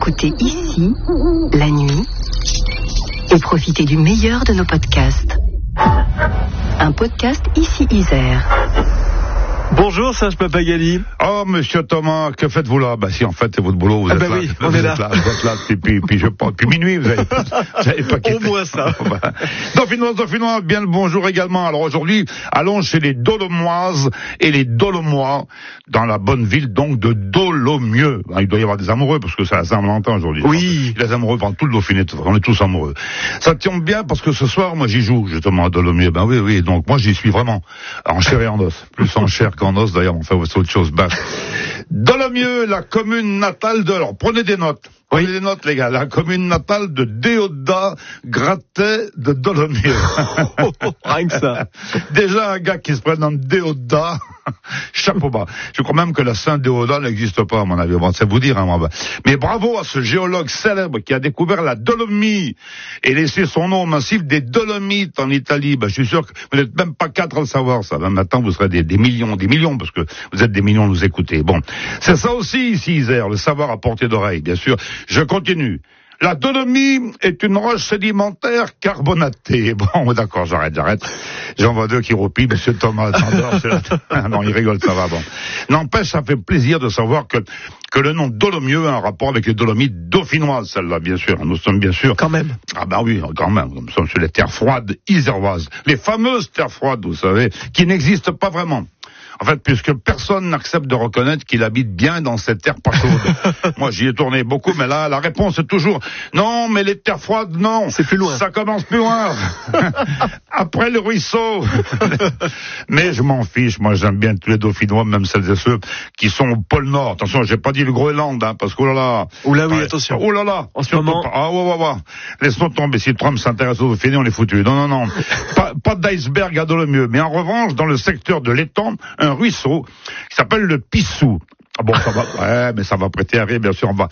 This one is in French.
écoutez ici, la nuit, et profitez du meilleur de nos podcasts. Un podcast ici Isère. Bonjour Serge Papagali. Oh monsieur Thomas, que faites-vous là? Bah si en fait c'est votre boulot, vous êtes là. Oui, on est là. Vous êtes là depuis je pense depuis minuit, vous avez pas quitté. Au moins ça. Dauphinois, bien le bonjour également. Alors aujourd'hui, allons chez les Dolomoises et les Dolomois dans la bonne ville donc de Dolomieu. Il doit y avoir des amoureux parce que c'est la Saint-Valentin aujourd'hui. Oui. Les amoureux pendant tout le Dauphiné, on est tous amoureux. Ça tombe bien parce que ce soir moi j'y joue justement à Dolomieu. Ben oui, donc moi j'y suis vraiment en chair et en os, plus en chair qu'en os d'ailleurs, enfin c'est autre chose. Dolomieu, la commune natale de... Alors prenez des notes. Prenez des notes, les gars. La commune natale de Déodat Gratet de Dolomieu. Rien que ça. Déjà, un gars qui se prénomme Déodat, chapeau bas. Je crois même que la Saint-Déodat n'existe pas, à mon avis. Bon, c'est vous dire, hein, moi. Mais bravo à ce géologue célèbre qui a découvert la Dolomie et laissé son nom au massif des Dolomites en Italie. Je suis sûr que vous n'êtes même pas 4 à le savoir, ça. Même maintenant, vous serez des millions, parce que vous êtes des millions à nous écouter. Bon. C'est ça aussi, ici, Isère, le savoir à portée d'oreille, bien sûr. Je continue. La Dolomie est une roche sédimentaire carbonatée. Bon, d'accord, j'arrête. J'en vois deux qui roupillent, monsieur Thomas. Non, il rigole, ça va, bon. N'empêche, ça fait plaisir de savoir que le nom Dolomieu a un rapport avec les Dolomites dauphinoises, celle-là, bien sûr. Nous sommes bien sûr... Quand même. Ah ben oui, quand même. Nous sommes sur les terres froides iséroises. Les fameuses terres froides, vous savez, qui n'existent pas vraiment. En fait, puisque personne n'accepte de reconnaître qu'il habite bien dans cette terre pas chaude. Moi, j'y ai tourné beaucoup, mais là, la réponse est toujours non, mais les terres froides, non. C'est plus loin. Ça commence plus loin. Après le ruisseau. Mais je m'en fiche. Moi, j'aime bien tous les Dauphinois, même celles et ceux qui sont au pôle Nord. Attention, j'ai pas dit le Groenland, hein, parce que oulala. Oula, oui, attention. Oulala. En ce moment. Ah, ouais. Laisse-nous tomber. Si Trump s'intéresse aux Dauphinais, on les foutu. Non. Pas d'iceberg à Dolomieu. Mais en revanche, dans le secteur de l'étang, un ruisseau qui s'appelle le Pissou. Ah bon, ça va, ouais, mais ça va prêter à rire, bien sûr.